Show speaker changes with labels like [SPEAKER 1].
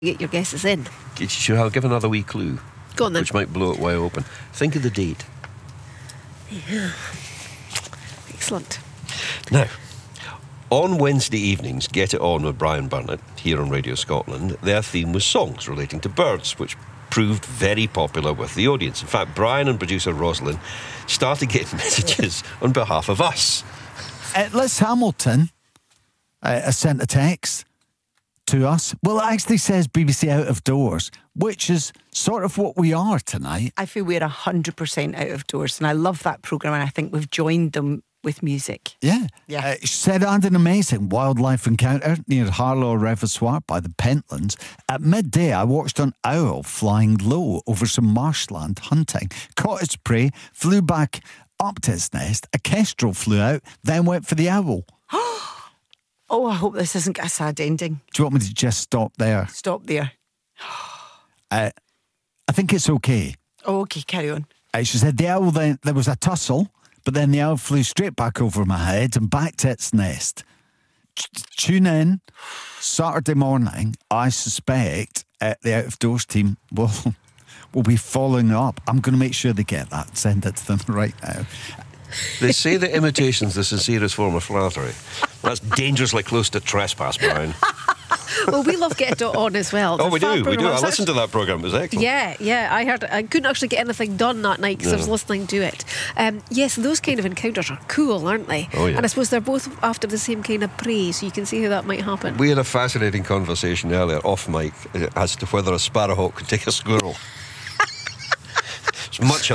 [SPEAKER 1] Get your guesses in.
[SPEAKER 2] Should I give another wee clue?
[SPEAKER 1] Go on then.
[SPEAKER 2] Which might blow it wide open. Think of the date.
[SPEAKER 1] Yeah. Excellent.
[SPEAKER 2] Now, on Wednesday evenings, Get It On with Brian Burnett, here on Radio Scotland, their theme was songs relating to birds, which proved very popular with the audience. In fact, Brian and producer Rosalind started getting messages on behalf of us.
[SPEAKER 3] Liz Hamilton sent a text to us. Well, it actually says BBC Out of Doors, which is sort of what we are tonight.
[SPEAKER 4] I feel we're 100% out of doors, and I love that programme, and I think we've joined them with music.
[SPEAKER 3] Yeah. She said, I had an amazing wildlife encounter near Harlow Reservoir by the Pentlands. At midday, I watched an owl flying low over some marshland hunting, caught its prey, flew back up to its nest, a kestrel flew out, then went for the owl.
[SPEAKER 4] Oh, I hope this isn't a sad ending.
[SPEAKER 3] Do you want me to just stop there?
[SPEAKER 4] Stop there.
[SPEAKER 3] I think it's okay.
[SPEAKER 4] Oh, okay, carry on.
[SPEAKER 3] She said the owl then, there was a tussle, but then the owl flew straight back over my head and back to its nest. Tune in Saturday morning. I suspect the Out of Doors team will be following up. I'm going to make sure they get that. Send it to them right now.
[SPEAKER 2] They say that imitation's the sincerest form of flattery. That's dangerously close to trespass, Brian.
[SPEAKER 1] Well, we love Get It On as well.
[SPEAKER 2] Oh, we do. I listened to that programme. It was excellent.
[SPEAKER 1] Yeah. I heard. I couldn't actually get anything done that night because I was listening to it. Yes, those kind of encounters are cool, aren't they?
[SPEAKER 2] Oh, yeah.
[SPEAKER 1] And I suppose they're both after the same kind of prey, so you can see how that might happen.
[SPEAKER 2] We had a fascinating conversation earlier, off mic, as to whether a sparrowhawk could take a squirrel. It's much